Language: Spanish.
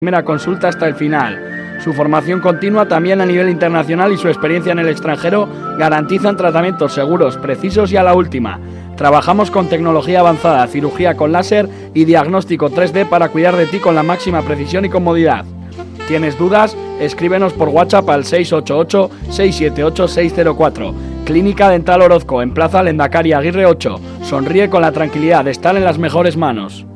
primera consulta hasta el final. Su formación continua también a nivel internacional y su experiencia en el extranjero garantizan tratamientos seguros, precisos y a la última. Trabajamos con tecnología avanzada, cirugía con láser y diagnóstico 3D para cuidar de ti con la máxima precisión y comodidad. ¿Tienes dudas? Escríbenos por WhatsApp al 688-678-604. Clínica Dental Orozco, en Plaza Lendakari Aguirre 8. Sonríe con la tranquilidad de estar en las mejores manos.